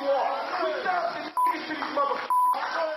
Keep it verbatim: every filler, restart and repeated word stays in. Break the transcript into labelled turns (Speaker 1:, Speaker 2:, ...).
Speaker 1: you are. We down to niggas to these motherfuckers.